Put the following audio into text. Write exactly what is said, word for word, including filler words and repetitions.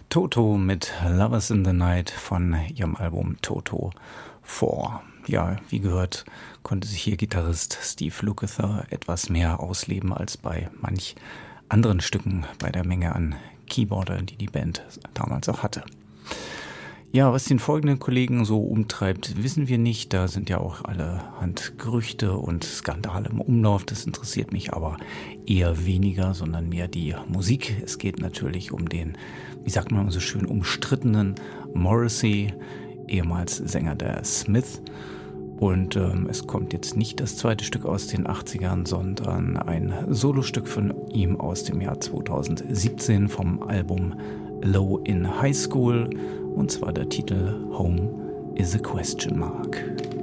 Toto mit Lovers in the Night von ihrem Album Toto vier. Ja, wie gehört, konnte sich hier Gitarrist Steve Lukather etwas mehr ausleben als bei manch anderen Stücken bei der Menge an Keyboardern, die die Band damals auch hatte. Ja, was den folgenden Kollegen so umtreibt, wissen wir nicht. Da sind ja auch allerhand Gerüchte und Skandale im Umlauf. Das interessiert mich aber eher weniger, sondern mehr die Musik. Es geht natürlich um den, wie sagt man so schön, umstrittenen Morrissey, ehemals Sänger der Smiths. Und ähm, es kommt jetzt nicht das zweite Stück aus den achtzigern, sondern ein Solostück von ihm aus dem Jahr zweitausendsiebzehn vom Album Low in High School. Und zwar der Titel Home is a Question Mark.